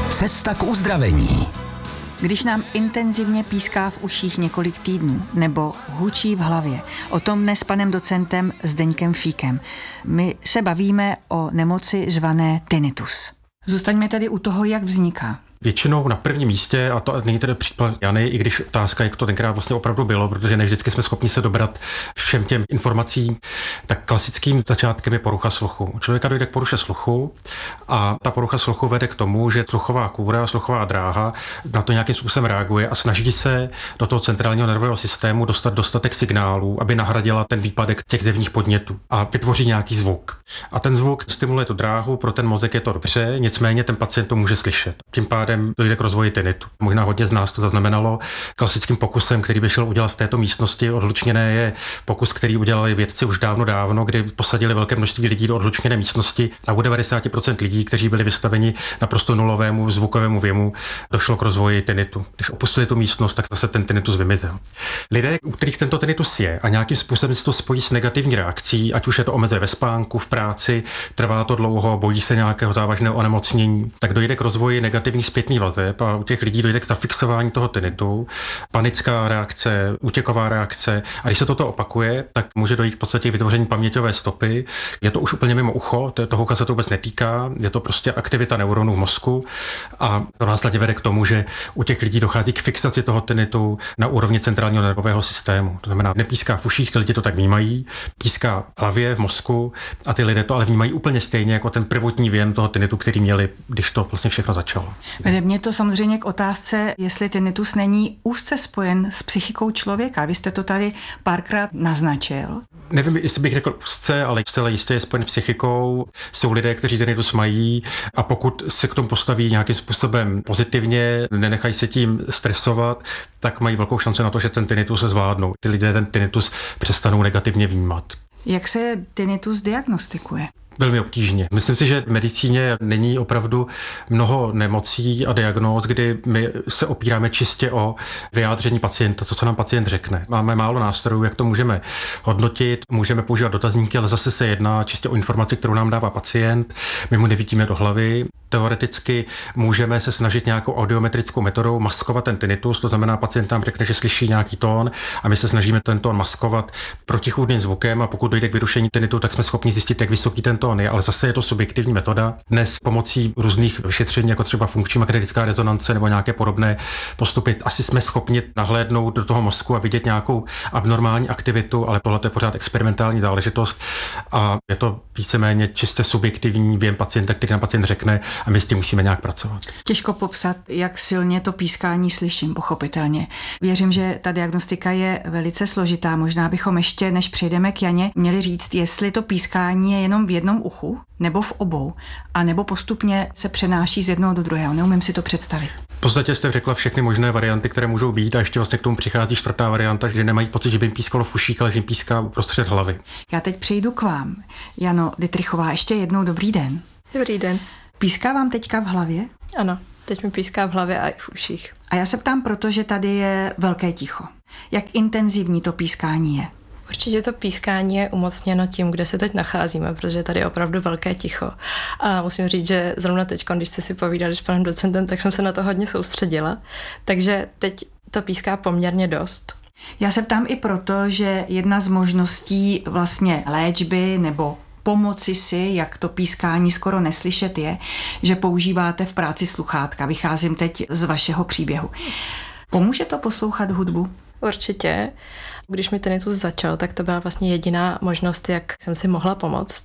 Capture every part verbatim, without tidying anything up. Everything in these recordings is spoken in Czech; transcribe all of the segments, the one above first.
Cesta k uzdravení. Když nám intenzivně píská v uších několik týdnů nebo hučí v hlavě, o tom dnes s panem docentem Zdeňkem Fíkem. My se bavíme o nemoci zvané tinnitus. Zůstaňme tady u toho, jak vzniká. Většinou na prvním místě, a to není tedy příklad Jany, i když otázka, jak to tenkrát vlastně opravdu bylo, protože ne vždycky jsme schopni se dobrat všem těm informacím, tak klasickým začátkem je porucha sluchu. U člověka dojde k poruše sluchu a ta porucha sluchu vede k tomu, že sluchová kůra, sluchová dráha na to nějakým způsobem reaguje a snaží se do toho centrálního nervového systému dostat dostatek signálů, aby nahradila ten výpadek těch zevních podnětů a vytvoří nějaký zvuk. A ten zvuk stimuluje tu dráhu, pro ten mozek je to dobře, nicméně ten pacient to může slyšet. Tím pádem dojde k rozvoji tinnitu. Možná hodně z nás to zaznamenalo. Klasickým pokusem, který by šel udělat v této místnosti odlučněné, je pokus, který udělali vědci už dávno dávno, kdy posadili velké množství lidí do odlučněné místnosti a u devadesát procent lidí, kteří byli vystaveni naprosto nulovému zvukovému věmu, došlo k rozvoji tinnitu. Když opustili tu místnost, tak zase ten tinnitus vymizel. Lidé, u kterých tento tinnitus je a nějakým způsobem se to spojí s negativní reakcí, ať už je to omezuje ve spánku, v práci, trvá to dlouho, bojí se nějakého závažného onemocnění, tak dojde k rozvoji negativních zpětných vazeb a u těch lidí dojde k zafixování toho tinnitu, panická reakce, útěková reakce a když se toto opakuje, tak může dojít v podstatě k vytvoření paměťové stopy. Je to už úplně mimo ucho, toho ucha se to vůbec netýká, je to prostě aktivita neuronů v mozku a to následně vede k tomu, že u těch lidí dochází k fixaci toho tinnitu na úrovni centrálního nervového systému. To znamená, nepíská v uších, ty lidi to tak vnímají, píská v hlavě, v mozku a ty lidé to ale vnímají úplně stejně jako ten prvotní věm toho tinnitu, který měli, když to vlastně všechno začalo. Vede mě to samozřejmě k otázce, jestli tinnitus není úzce spojen s psychikou člověka. Vy jste to tady párkrát naznačil. Nevím, jestli bych řekl úzce, ale zcela jistě je spojen s psychikou. Jsou lidé, kteří tinnitus mají a pokud se k tomu postaví nějakým způsobem pozitivně, nenechají se tím stresovat, tak mají velkou šanci na to, že ten tinnitus se zvládnou. Ty lidé ten tinnitus přestanou negativně vnímat. Jak se tinnitus diagnostikuje? Velmi obtížně. Myslím si, že v medicíně není opravdu mnoho nemocí a diagnóz, kdy my se opíráme čistě o vyjádření pacienta, to, co nám pacient řekne. Máme málo nástrojů, jak to můžeme hodnotit, můžeme používat dotazníky, ale zase se jedná čistě o informaci, kterou nám dává pacient. My mu nevidíme do hlavy. Teoreticky můžeme se snažit nějakou audiometrickou metodou maskovat ten tinnitus, to znamená, pacient nám řekne, že slyší nějaký tón a my se snažíme ten tón maskovat protichůdným zvukem a pokud dojde k vyrušení tinnitu, tak jsme schopni zjistit, jak vysoký ten tón je, ale zase je to subjektivní metoda. Dnes pomocí různých vyšetření, jako třeba funkční magnetická rezonance nebo nějaké podobné postupy, asi jsme schopni nahlédnout do toho mozku a vidět nějakou abnormální aktivitu, ale tohle je pořád experimentální záležitost a je to víceméně čistě subjektivní věm pacienta, který nám pacient řekne a my s tím musíme nějak pracovat. Těžko popsat, jak silně to pískání slyším, pochopitelně. Věřím, že ta diagnostika je velice složitá. Možná bychom ještě, než přejdeme k Janě, měli říct, jestli to pískání je jenom v jednom uchu, nebo v obou, a nebo postupně se přenáší z jednoho do druhého. Neumím si to představit. V podstatě jste řekla všechny možné varianty, které můžou být a ještě vlastně k tomu přichází čtvrtá varianta, že nemají pocit, že by jim pískalo v uších, ale že jim píská uprostřed hlavy. Já teď přejdu k vám. Jano Dittrichová, ještě jednou dobrý den. Dobrý den. Píská vám teďka v hlavě? Ano, teď mi píská v hlavě a i v uších. A já se ptám, protože tady je velké ticho. Jak intenzivní to pískání je? Určitě to pískání je umocněno tím, kde se teď nacházíme, protože tady je opravdu velké ticho. A musím říct, že zrovna teď, když jste si povídali s panem docentem, tak jsem se na to hodně soustředila. Takže teď to píská poměrně dost. Já se ptám i proto, že jedna z možností vlastně léčby nebo pomoci si, jak to pískání skoro neslyšet je, že používáte v práci sluchátka. Vycházím teď z vašeho příběhu. Pomůže to poslouchat hudbu? Určitě. Když mi tinnitus začal, tak to byla vlastně jediná možnost, jak jsem si mohla pomoct.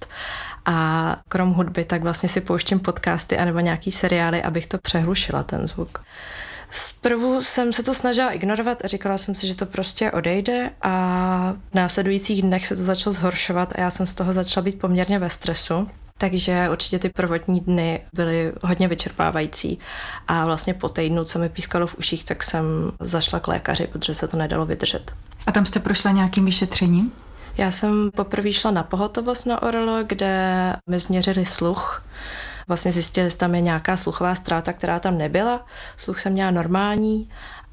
A krom hudby, tak vlastně si pouštím podcasty anebo nějaký seriály, abych to přehlušila, ten zvuk. Zprvu jsem se to snažila ignorovat a říkala jsem si, že to prostě odejde a v následujících dnech se to začalo zhoršovat a já jsem z toho začala být poměrně ve stresu. Takže určitě ty prvotní dny byly hodně vyčerpávající a vlastně po týdnu, co mi pískalo v uších, tak jsem zašla k lékaři, protože se to nedalo vydržet. A tam jste prošla nějakým vyšetřením? Já jsem poprvé šla na pohotovost na Orlo, kde mi změřili sluch. Vlastně zjistili, že tam je nějaká sluchová ztráta, která tam nebyla. Sluch jsem měla normální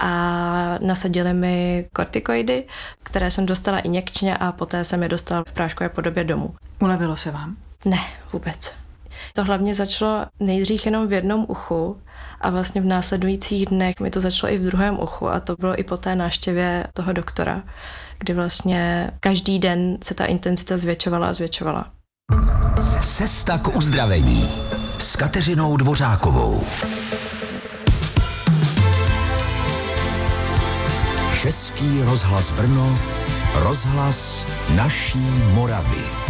a nasadili mi kortikoidy, které jsem dostala injekčně a poté jsem je dostala v práškové podobě domů. Ulevilo se vám? Ne, vůbec. To hlavně začalo nejdřív jenom v jednom uchu a vlastně v následujících dnech mi to začalo i v druhém uchu a to bylo i po té návštěvě toho doktora, kdy vlastně každý den se ta intenzita zvětšovala a zvětšovala. Cesta k uzdravení s Kateřinou Dvořákovou. Český rozhlas Brno, rozhlas naší Moravy.